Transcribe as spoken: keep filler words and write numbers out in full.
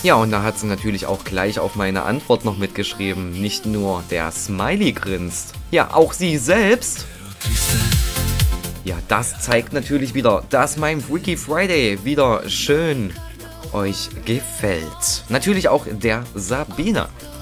Ja, und da hat sie natürlich auch gleich auf meine Antwort noch mitgeschrieben. Nicht nur der Smiley grinst. Ja, auch sie selbst. Ja, das zeigt natürlich wieder, dass mein Freaky Friday wieder schön euch gefällt. Natürlich auch der Sabine.